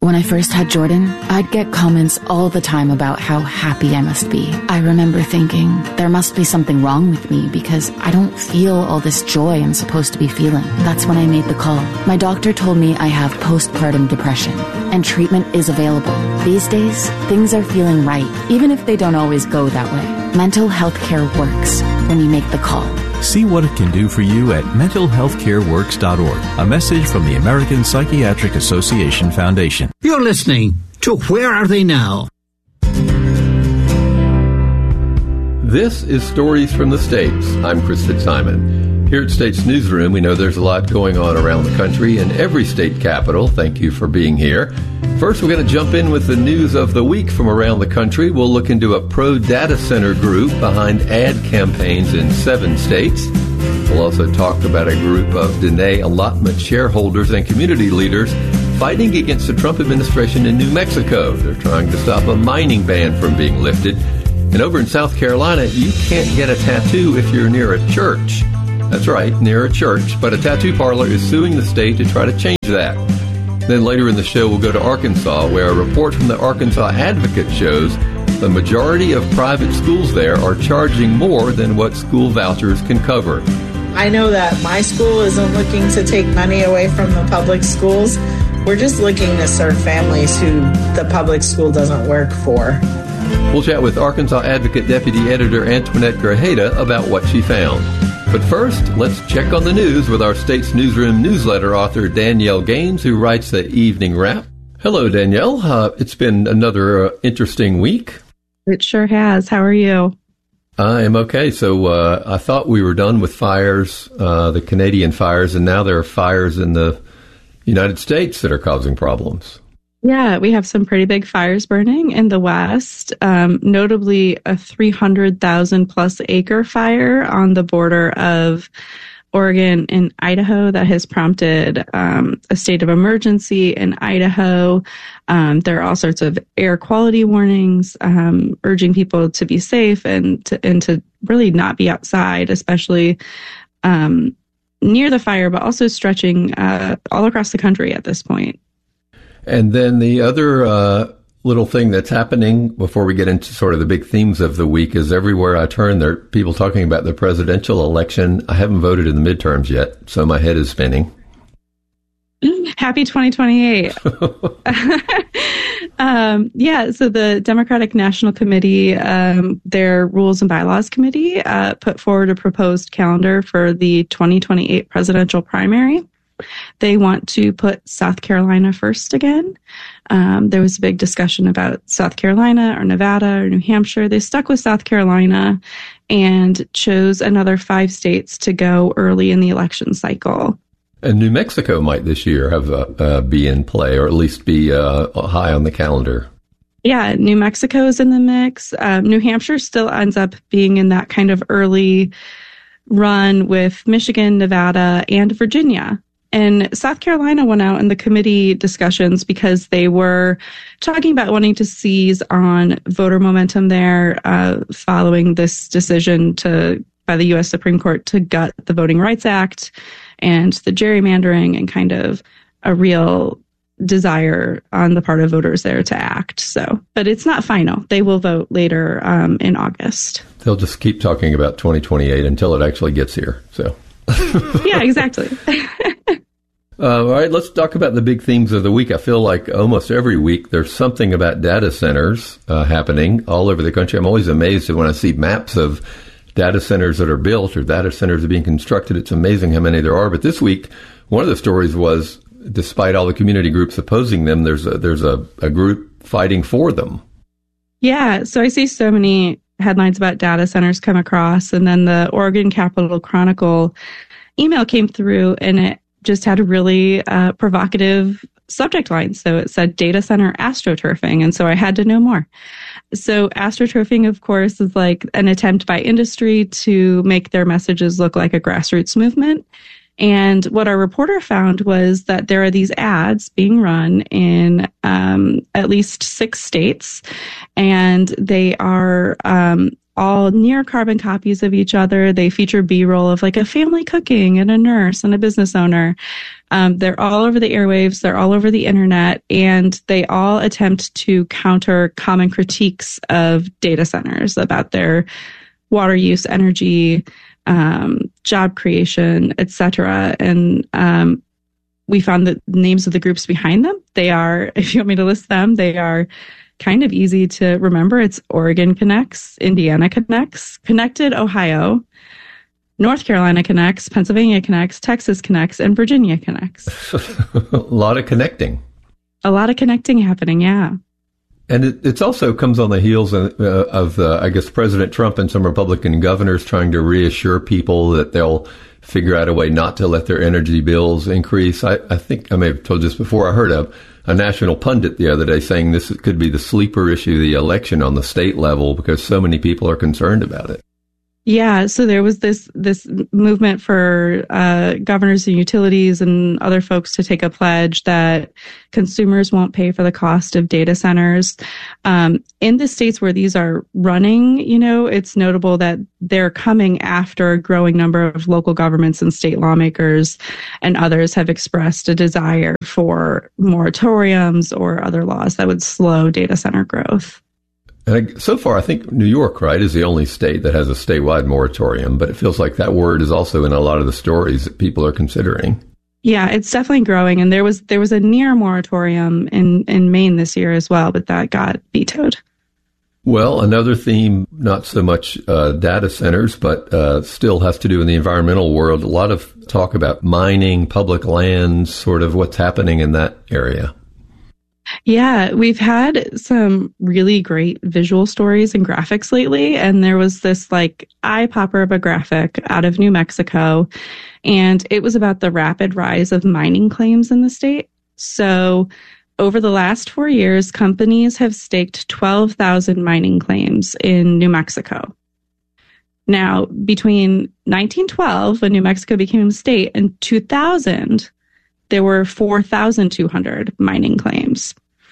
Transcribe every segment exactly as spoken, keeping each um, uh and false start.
When I first had Jordan, I'd get comments all the time about how happy I must be. I remember thinking, there must be something wrong with me because I don't feel all this joy I'm supposed to be feeling. That's when I made the call. My doctor told me I have postpartum depression, and treatment is available. These days, things are feeling right, even if they don't always go that way. Mental health care works when you make the call. See what it can do for you at mental health care works dot org. A message from the American Psychiatric Association Foundation. You're listening to Where Are They Now? This is Stories from the States. I'm Chris Fitzsimon. Here at States Newsroom, we know there's a lot going on around the country and every state capital. Thank you for being here. First, we're going to jump in with the news of the week from around the country. We'll look into a pro-data center group behind ad campaigns in seven states. We'll also talk about a group of Dene allotment shareholders and community leaders fighting against the Trump administration in New Mexico. They're trying to stop a mining ban from being lifted. And over in South Carolina, you can't get a tattoo if you're near a church. That's right, near a church. But a tattoo parlor is suing the state to try to change that. Then later in the show, we'll go to Arkansas, where a report from the Arkansas Advocate shows the majority of private schools there are charging more than what school vouchers can cover. I know that my school isn't looking to take money away from the public schools. We're just looking to serve families who the public school doesn't work for. We'll chat with Arkansas Advocate Deputy Editor Antoinette Grajeda about what she found. But first, let's check on the news with our States Newsroom newsletter author Danielle Gaines, who writes the Evening Wrap. Hello, Danielle. Uh, it's been another uh, interesting week. It sure has. How are you? I am okay. So uh, I thought we were done with fires, uh, the Canadian fires, and now there are fires in the United States that are causing problems. Yeah, we have some pretty big fires burning in the West, um, notably a three hundred thousand plus acre fire on the border of Oregon and Idaho that has prompted um, a state of emergency in Idaho. Um, there are all sorts of air quality warnings um, urging people to be safe and to, and to really not be outside, especially um, near the fire, but also stretching uh, all across the country at this point. And then the other uh, little thing that's happening before we get into sort of the big themes of the week is everywhere I turn, there are people talking about the presidential election. I haven't voted in the midterms yet, so my head is spinning. Happy twenty twenty-eight. um, yeah, so the Democratic National Committee, um, their Rules and Bylaws Committee, uh, put forward a proposed calendar for the twenty twenty-eight presidential primary. They want to put South Carolina first again. Um, there was a big discussion about South Carolina or Nevada or New Hampshire. They stuck with South Carolina and chose another five states to go early in the election cycle. And New Mexico might this year have uh, uh, be in play, or at least be uh, high on the calendar. Yeah, New Mexico is in the mix. Um, New Hampshire still ends up being in that kind of early run with Michigan, Nevada, and Virginia. And South Carolina went out in the committee discussions because they were talking about wanting to seize on voter momentum there uh, following this decision to by the U S Supreme Court to gut the Voting Rights Act and the gerrymandering and kind of a real desire on the part of voters there to act. So, but it's not final. They will vote later um, in August. They'll just keep talking about twenty twenty-eight until it actually gets here. So. Yeah, exactly. Uh, all right, let's talk about the big themes of the week. I feel like almost every week there's something about data centers uh, happening all over the country. I'm always amazed when I see maps of data centers that are built or data centers that are being constructed. It's amazing how many there are. But this week, one of the stories was, despite all the community groups opposing them, there's a, there's a, a group fighting for them. Yeah, so I see so many headlines about data centers come across, and then the Oregon Capitol Chronicle email came through, and it just had a really uh, provocative subject line. So it said data center astroturfing. And so I had to know more. So astroturfing, of course, is like an attempt by industry to make their messages look like a grassroots movement. And what our reporter found was that there are these ads being run in um, at least six states, and they are um, all near carbon copies of each other. They feature B-roll of like a family cooking and a nurse and a business owner. Um, they're all over the airwaves. They're all over the internet, and they all attempt to counter common critiques of data centers about their water use, energy, um, job creation, et cetera. And um, we found the names of the groups behind them. They are, if you want me to list them, they are kind of easy to remember. It's Oregon Connects, Indiana Connects, Connected Ohio, North Carolina Connects, Pennsylvania Connects, Texas Connects, and Virginia Connects. A lot of connecting. A lot of connecting happening, yeah. And it it's also comes on the heels of, uh, of uh, I guess, President Trump and some Republican governors trying to reassure people that they'll figure out a way not to let their energy bills increase. I, I think I may have told this before. I heard a, a national pundit the other day saying this could be the sleeper issue of the election on the state level because so many people are concerned about it. Yeah, so there was this this movement for uh, governors and utilities and other folks to take a pledge that consumers won't pay for the cost of data centers. Um, in the states where these are running, you know, it's notable that they're coming after a growing number of local governments and state lawmakers and others have expressed a desire for moratoriums or other laws that would slow data center growth. And so far, I think New York, right, is the only state that has a statewide moratorium, but it feels like that word is also in a lot of the stories that people are considering. Yeah, it's definitely growing. And there was there was a near moratorium in, in Maine this year as well, but that got vetoed. Well, another theme, not so much uh, data centers, but uh, still has to do in the environmental world. A lot of talk about mining, public lands, sort of what's happening in that area. Yeah, we've had some really great visual stories and graphics lately. And there was this like eye popper of a graphic out of New Mexico. And it was about the rapid rise of mining claims in the state. So over the last four years, companies have staked twelve thousand mining claims in New Mexico. Now, between nineteen twelve, when New Mexico became a state, and two thousand, there were four thousand two hundred mining claims.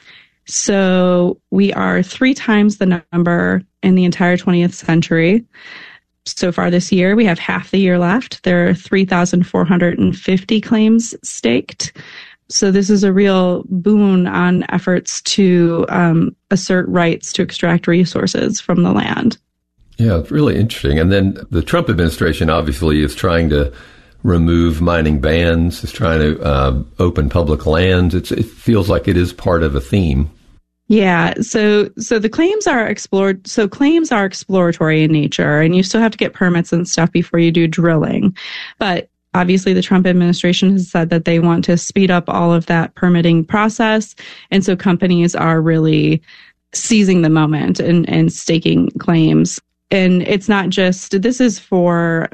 So we are three times the number in the entire twentieth century. So far this year, we have half the year left. There are three thousand four hundred fifty claims staked. So this is a real boon on efforts to um, assert rights to extract resources from the land. Yeah, it's really interesting. And then the Trump administration obviously is trying to remove mining bans, is trying to uh, open public lands. It's, it feels like it is part of a theme. Yeah, so so the claims are explored. So claims are exploratory in nature, and you still have to get permits and stuff before you do drilling. But obviously, the Trump administration has said that they want to speed up all of that permitting process, and so companies are really seizing the moment and, and staking claims. And it's not just, this is for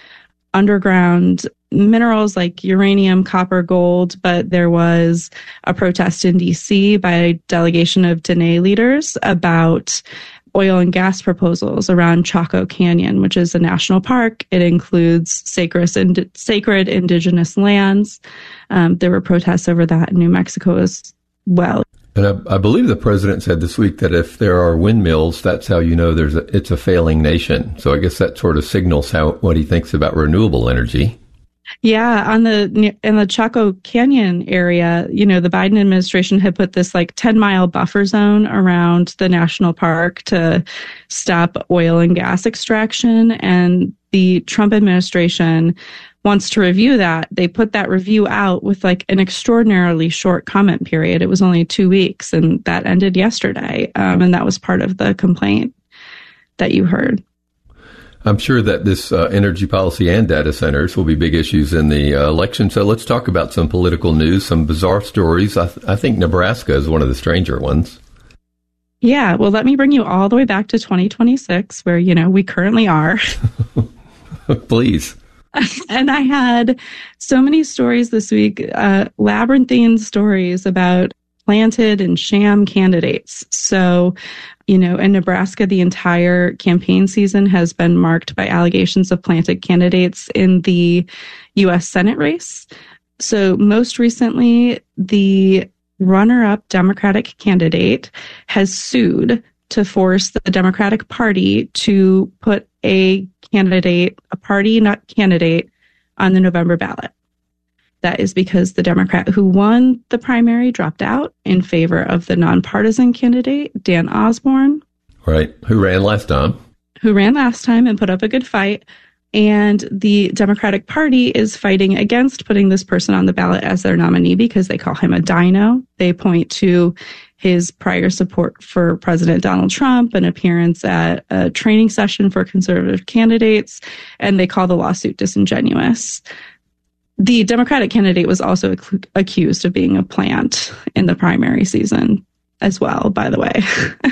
underground minerals like uranium, copper, gold, but there was a protest in D C by a delegation of Diné leaders about oil and gas proposals around Chaco Canyon, which is a national park. It includes sacred, ind- sacred indigenous lands. Um, there were protests over that in New Mexico as well. And I, I believe the president said this week that if there are windmills, that's how you know there's a, it's a failing nation. So I guess that sort of signals how what he thinks about renewable energy. Yeah, on the in the Chaco Canyon area, you know, the Biden administration had put this like ten mile buffer zone around the national park to stop oil and gas extraction. And the Trump administration wants to review that. They put that review out with like an extraordinarily short comment period. It was only two weeks, and that ended yesterday. Um, and that was part of the complaint that you heard. I'm sure that this uh, energy policy and data centers will be big issues in the uh, election. So let's talk about some political news, some bizarre stories. I, th- I think Nebraska is one of the stranger ones. Yeah, well, let me bring you all the way back to twenty twenty-six, where, you know, we currently are. Please. And I had so many stories this week, uh, labyrinthine stories about planted and sham candidates. So, you know, in Nebraska, the entire campaign season has been marked by allegations of planted candidates in the U S Senate race. So most recently, the runner-up Democratic candidate has sued to force the Democratic Party to put a candidate, a party not candidate, on the November ballot. That is because the Democrat who won the primary dropped out in favor of the nonpartisan candidate, Dan Osborne. Right, who ran last time. Who ran last time and put up a good fight. And the Democratic Party is fighting against putting this person on the ballot as their nominee because they call him a dino. They point to his prior support for President Donald Trump, an appearance at a training session for conservative candidates, and they call the lawsuit disingenuous. The Democratic candidate was also ac- accused of being a plant in the primary season as well, by the way.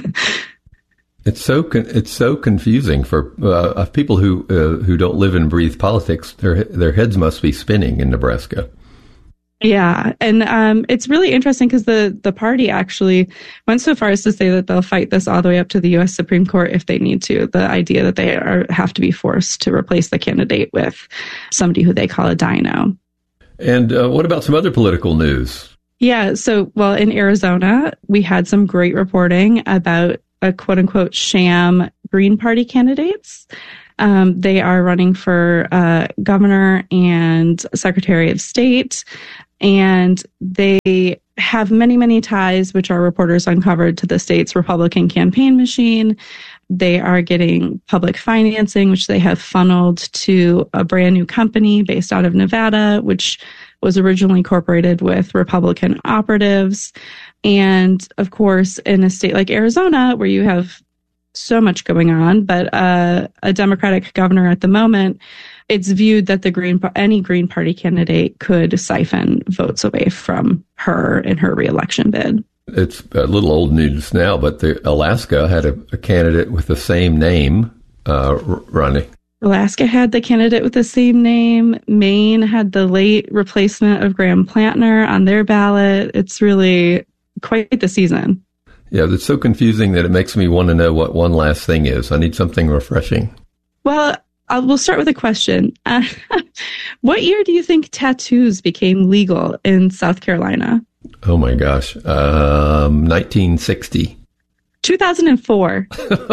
It's so con- it's so confusing for uh, people who uh, who don't live and breathe politics. Their their heads must be spinning in Nebraska. Yeah, and um, it's really interesting because the the party actually went so far as to say that they'll fight this all the way up to the U S Supreme Court if they need to. The idea that they are have to be forced to replace the candidate with somebody who they call a dino. And uh, what about some other political news? Yeah, so well, in Arizona, we had some great reporting about a quote unquote sham Green Party candidates. Um, they are running for uh, governor and secretary of state, and they have many, many ties, which our reporters uncovered, to the state's Republican campaign machine. They are getting public financing, which they have funneled to a brand new company based out of Nevada, which was originally incorporated with Republican operatives. And of course, in a state like Arizona, where you have so much going on, but uh, a Democratic governor at the moment, it's viewed that the Green any Green Party candidate could siphon votes away from her in her reelection bid. It's a little old news now, but the, Alaska had a, a candidate with the same name uh, running. Alaska had the candidate with the same name. Maine had the late replacement of Graham Plantner on their ballot. It's really quite the season. Yeah, it's so confusing that it makes me want to know what one last thing is. I need something refreshing. Well, I'll, we'll start with a question. Uh, what year do you think tattoos became legal in South Carolina? Oh my gosh. Um, nineteen sixty. two thousand four.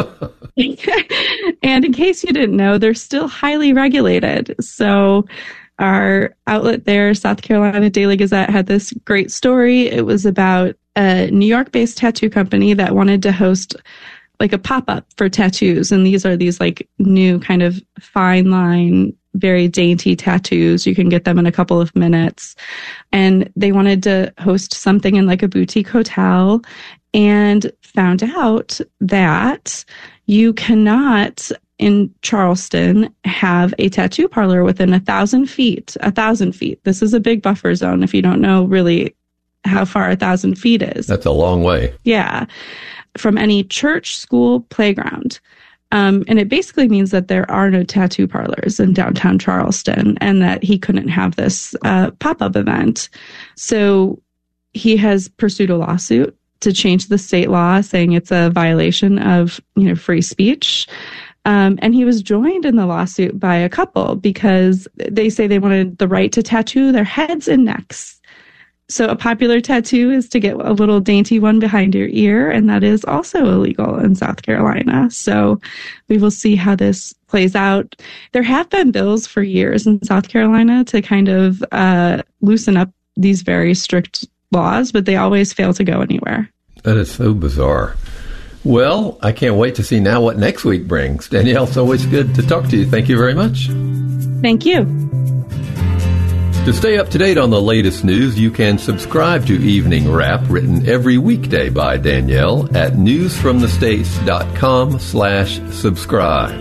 And in case you didn't know, they're still highly regulated. So our outlet there, South Carolina Daily Gazette, had this great story. It was about a New York-based tattoo company that wanted to host like a pop-up for tattoos. And these are these like new kind of fine line, very dainty tattoos. You can get them in a couple of minutes. And they wanted to host something in like a boutique hotel and found out that you cannot in Charleston have a tattoo parlor within a thousand feet, a thousand feet. This is a big buffer zone if you don't know really how far a thousand feet is. That's a long way. Yeah. From any church, school, playground. Um, and it basically means that there are no tattoo parlors in downtown Charleston and that he couldn't have this uh, pop-up event. So he has pursued a lawsuit to change the state law, saying it's a violation of, you know, free speech. Um, and he was joined in the lawsuit by a couple because they say they wanted the right to tattoo their heads and necks. So a popular tattoo is to get a little dainty one behind your ear, and that is also illegal in South Carolina. So we will see how this plays out. There have been bills for years in South Carolina to kind of uh, loosen up these very strict laws, but they always fail to go anywhere. That is so bizarre. Well, I can't wait to see now what next week brings. Danielle, it's always good to talk to you. Thank you very much. Thank you. To stay up to date on the latest news, you can subscribe to Evening Wrap, written every weekday by Danielle at newsfromthestates.com slash subscribe.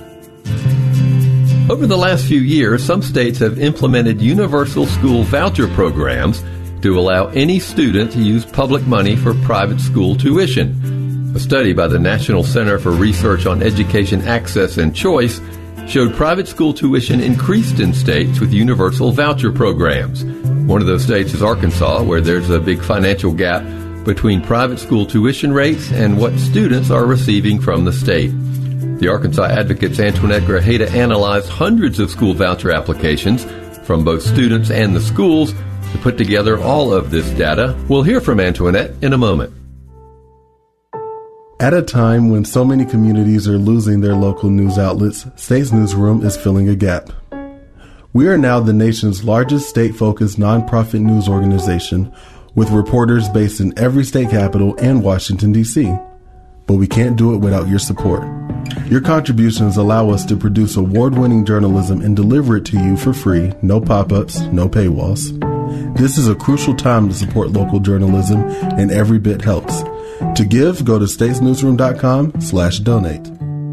Over the last few years, some states have implemented universal school voucher programs to allow any student to use public money for private school tuition. A study by the National Center for Research on Education Access and Choice showed private school tuition increased in states with universal voucher programs. One of those states is Arkansas, where there's a big financial gap between private school tuition rates and what students are receiving from the state. The Arkansas Advocate's Antoinette Grajeda analyzed hundreds of school voucher applications from both students and the schools to put together all of this data. We'll hear from Antoinette in a moment. At a time when so many communities are losing their local news outlets, States Newsroom is filling a gap. We are now the nation's largest state-focused nonprofit news organization with reporters based in every state capital and Washington, D C But we can't do it without your support. Your contributions allow us to produce award-winning journalism and deliver it to you for free, no pop-ups, no paywalls. This is a crucial time to support local journalism, and every bit helps. To give, go to statesnewsroom.com slash donate.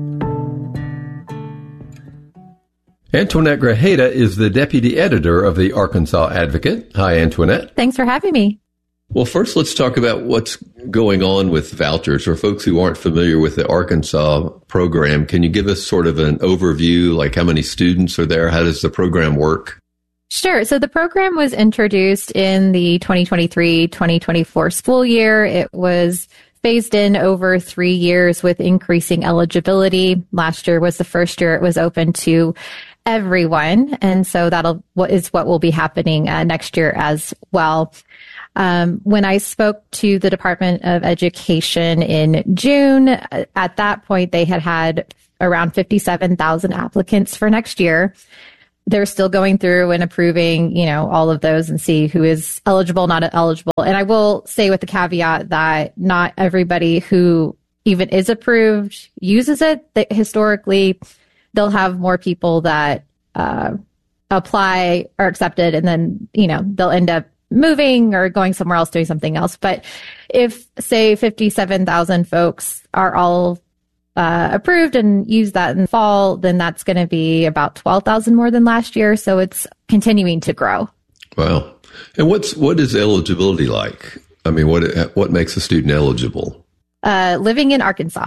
Antoinette Grajeda is the deputy editor of the Arkansas Advocate. Hi, Antoinette. Thanks for having me. Well, first, let's talk about what's going on with vouchers. For folks who aren't familiar with the Arkansas program, can you give us sort of an overview, like how many students are there? How does the program work? Sure. So the program was introduced in the twenty twenty-three twenty twenty-four school year. It was phased in over three years with increasing eligibility. Last year was the first year it was open to everyone. And so that'll what is what will be happening uh, next year as well. Um, when I spoke to the Department of Education in June, at that point, they had had around fifty-seven thousand applicants for next year. They're still going through and approving, you know, all of those and see who is eligible, not eligible. And I will say with the caveat that not everybody who even is approved uses it. That historically, they'll have more people that uh, apply or accepted, and then, you know, they'll end up moving or going somewhere else, doing something else. But if, say, fifty-seven thousand folks are all uh, approved and use that in the fall, then that's going to be about twelve thousand more than last year. So it's continuing to grow. Wow. And what's what is eligibility like? I mean, what what makes a student eligible? Uh, living in Arkansas.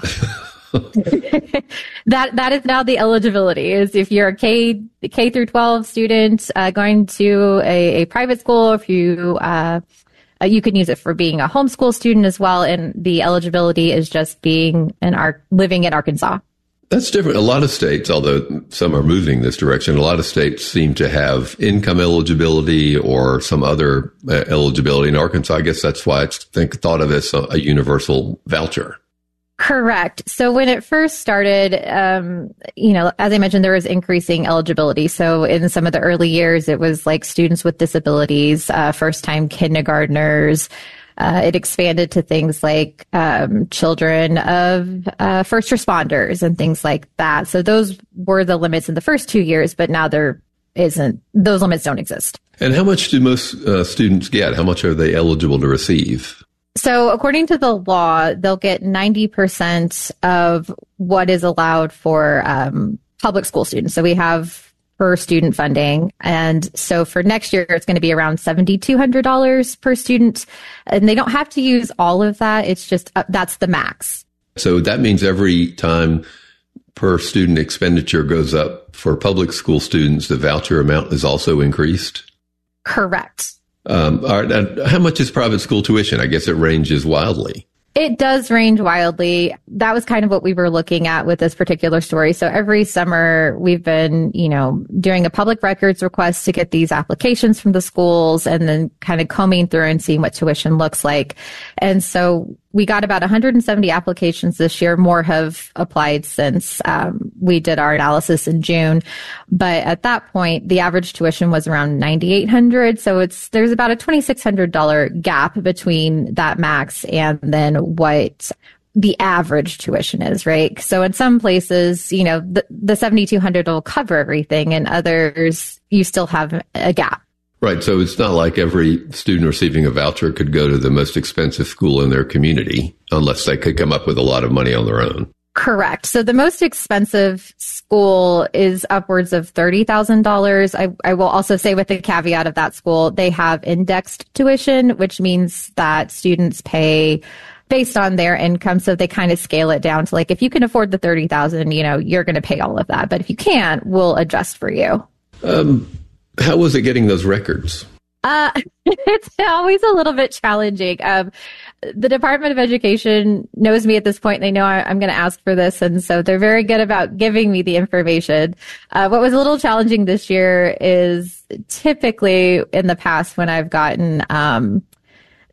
that that is now the eligibility. Is if you're a K K through twelve student uh, going to a, a private school, if you uh, uh, you can use it for being a homeschool student as well. And the eligibility is just being an Ar- living in Arkansas. That's different. A lot of states, although some are moving this direction, a lot of states seem to have income eligibility or some other uh, eligibility. In Arkansas, I guess that's why it's think thought of as a, a universal voucher. Correct. So when it first started, um, you know, as I mentioned, there was increasing eligibility. So in some of the early years, it was like students with disabilities, uh, first-time kindergartners. Uh, it expanded to things like um, children of uh, first responders and things like that. So those were the limits in the first two years, but now there isn't. Those limits don't exist. And how much do most uh, students get? How much are they eligible to receive? So according to the law, they'll get ninety percent of what is allowed for um, public school students. So we have per student funding. And so for next year, it's going to be around seven thousand two hundred dollars per student. And they don't have to use all of that. It's just uh, that's the max. So that means every time per student expenditure goes up for public school students, the voucher amount is also increased? Correct. Um, all right, and how much is private school tuition? I guess it ranges wildly. It does range wildly. That was kind of what we were looking at with this particular story. So every summer we've been, you know, doing a public records request to get these applications from the schools and then kind of combing through and seeing what tuition looks like. And so we got about one hundred seventy applications this year. More have applied since um, we did our analysis in June. But at that point, the average tuition was around nine thousand eight hundred dollars. So it's there's about a two thousand six hundred dollars gap between that max and then what the average tuition is, right? So in some places, you know, the, the seven thousand two hundred dollars will cover everything, and others you still have a gap. Right. So it's not like every student receiving a voucher could go to the most expensive school in their community unless they could come up with a lot of money on their own. Correct. So the most expensive school is upwards of thirty thousand dollars. I, I will also say with the caveat of that school, they have indexed tuition, which means that students pay based on their income. So they kind of scale it down to like, if you can afford the thirty thousand, you know, you're going to pay all of that. But if you can't, we'll adjust for you. Um, How was it getting those records? Uh, it's always a little bit challenging. Um, the Department of Education knows me at this point. They know I, I'm going to ask for this. And so they're very good about giving me the information. Uh, what was a little challenging this year is typically in the past when I've gotten, um,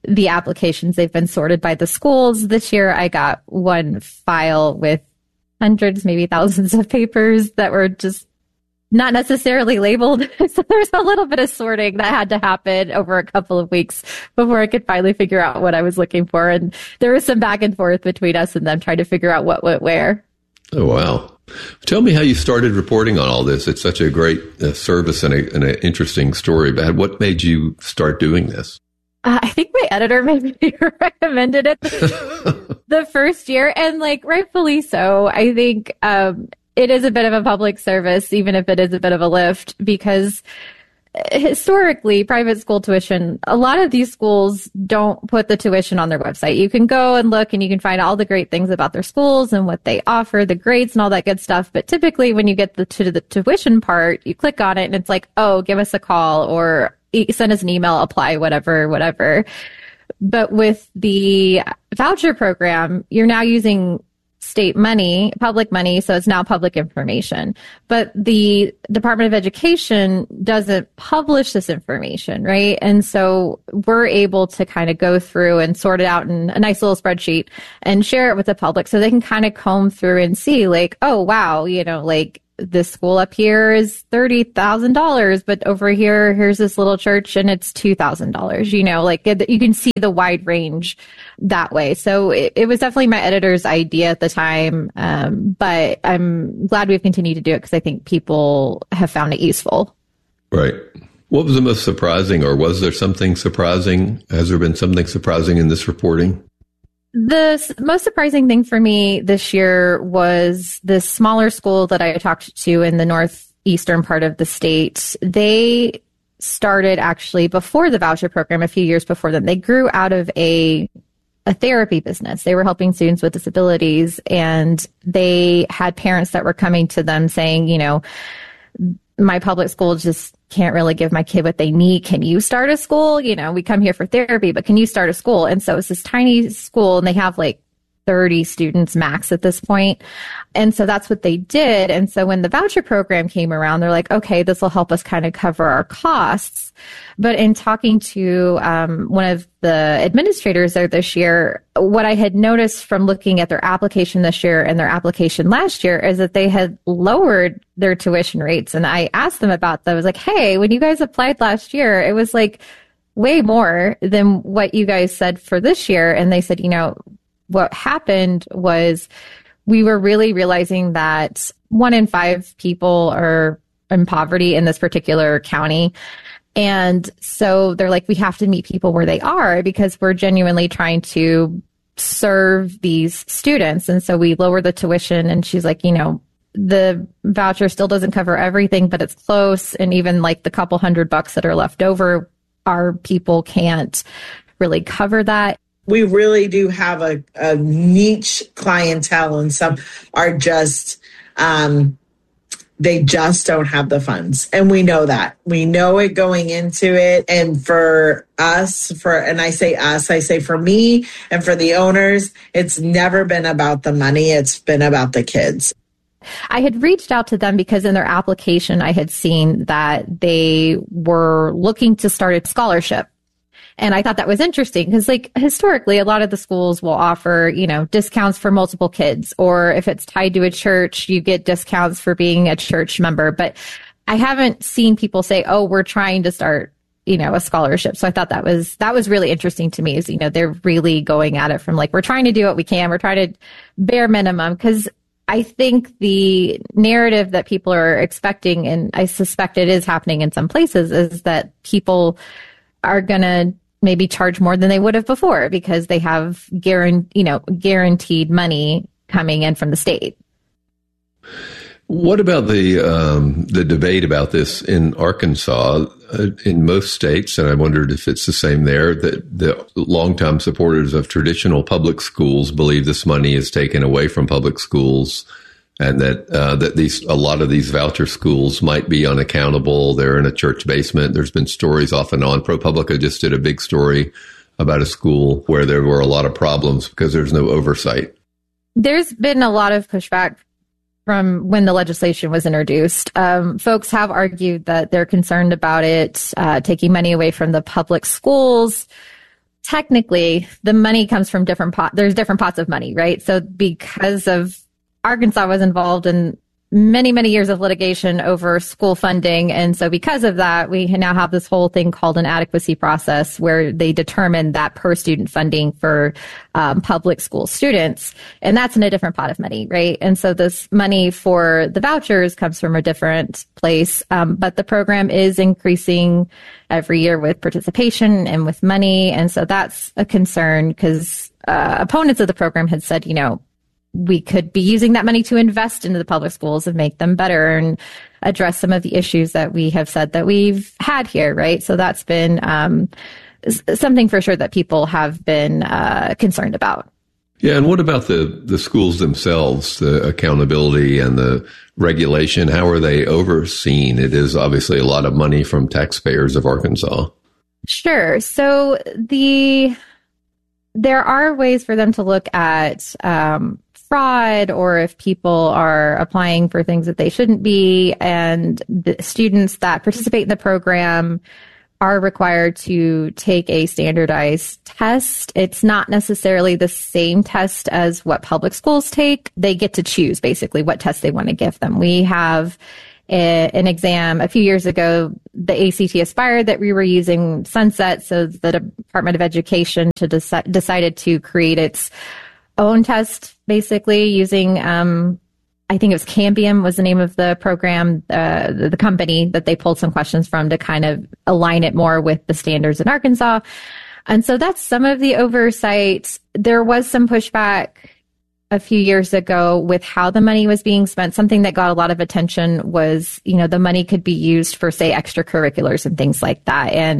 the applications. They've been sorted by the schools. This year, I got one file with hundreds, maybe thousands of papers that were just not necessarily labeled. So there's a little bit of sorting that had to happen over a couple of weeks before I could finally figure out what I was looking for. And there was some back and forth between us and them trying to figure out what went where. Oh, wow. Tell me how you started reporting on all this. It's such a great uh, service and, a, and an interesting story. But what made you start doing this? Uh, I think my editor maybe recommended it the first year, and like rightfully so. I think um, it is a bit of a public service, even if it is a bit of a lift, because historically, private school tuition, a lot of these schools don't put the tuition on their website. You can go and look and you can find all the great things about their schools and what they offer, the grades and all that good stuff. But typically when you get the, to the tuition part, you click on it and it's like, oh, give us a call or send us an email, apply, whatever, whatever. But with the voucher program, you're now using state money, public money, so it's now public information. But the Department of Education doesn't publish this information, right? And so we're able to kind of go through and sort it out in a nice little spreadsheet and share it with the public so they can kind of comb through and see like, oh, wow, you know, like this school up here is thirty thousand dollars, but over here, here's this little church and it's two thousand dollars, you know, like you can see the wide range that way. So it, it was definitely my editor's idea at the time. Um, but I'm glad we've continued to do it because I think people have found it useful. Right. What was the most surprising, or was there something surprising? Has there been something surprising in this reporting? The most surprising thing for me this year was this smaller school that I talked to in the northeastern part of the state. They started actually before the voucher program, a few years before them. They grew out of a a therapy business. They were helping students with disabilities, and they had parents that were coming to them saying, you know, my public school just can't really give my kid what they need. Can you start a school? You know, we come here for therapy, but can you start a school? And so it's this tiny school, and they have like thirty students max at this point. And so that's what they did. And so when the voucher program came around, they're like, okay, this will help us kind of cover our costs. But in talking to um, one of the administrators there this year, what I had noticed from looking at their application this year and their application last year is that they had lowered their tuition rates. And I asked them about that. I was like, hey, when you guys applied last year, it was like way more than what you guys said for this year. And they said, you know, what happened was we were really realizing that one in five people are in poverty in this particular county. And so they're like, we have to meet people where they are because we're genuinely trying to serve these students. And so we lower the tuition. And she's like, you know, the voucher still doesn't cover everything, but it's close. And even like the couple hundred bucks that are left over, our people can't really cover that. We really do have a, a niche clientele, and some are just, um, they just don't have the funds. And we know that. We know it going into it. And for us, for, and I say us, I say for me and for the owners, it's never been about the money. It's been about the kids. I had reached out to them because in their application, I had seen that they were looking to start a scholarship. And I thought that was interesting because, like, historically, a lot of the schools will offer, you know, discounts for multiple kids, or if it's tied to a church, you get discounts for being a church member. But I haven't seen people say, oh, we're trying to start, you know, a scholarship. So I thought that was, that was really interesting to me is, you know, they're really going at it from like, we're trying to do what we can. We're trying to bare minimum because I think the narrative that people are expecting, and I suspect it is happening in some places, is that people are going to maybe charge more than they would have before because they have guaran- you know, guaranteed money coming in from the state. What about the um, the debate about this in Arkansas? Uh, in most states, and I wondered if it's the same there, that the longtime supporters of traditional public schools believe this money is taken away from public schools, and that uh, that these a lot of these voucher schools might be unaccountable. They're in a church basement. There's been stories off and on. ProPublica just did a big story about a school where there were a lot of problems because there's no oversight. There's been a lot of pushback from when the legislation was introduced. Um, folks have argued that they're concerned about it uh, taking money away from the public schools. technically the money comes from different pot. There's different pots of money, right? So because of Arkansas was involved in many, many years of litigation over school funding. And so because of that, we now have this whole thing called an adequacy process where they determine that per student funding for um, public school students. And that's in a different pot of money, right? And so this money for the vouchers comes from a different place. Um, but the program is increasing every year with participation and with money. And so that's a concern because uh, opponents of the program had said, you know, we could be using that money to invest into the public schools and make them better and address some of the issues that we have said that we've had here, right? So that's been um, something for sure that people have been uh, concerned about. Yeah, and what about the, the schools themselves, the accountability and the regulation? How are they overseen? It is obviously a lot of money from taxpayers of Arkansas. Sure. So the there are ways for them to look at um, fraud or if people are applying for things that they shouldn't be. And the students that participate in the program are required to take a standardized test. It's not necessarily the same test as what public schools take. They get to choose basically what test they want to give them. We have a, an exam a few years ago, the A C T Aspire that we were using sunset. So the Department of Education to deci- decided to create its own test, basically using, um, I think it was Cambium was the name of the program, uh, the, the company that they pulled some questions from to kind of align it more with the standards in Arkansas. And so that's some of the oversight. There was some pushback a few years ago with how the money was being spent. Something that got a lot of attention was, you know, the money could be used for, say, extracurriculars and things like that. And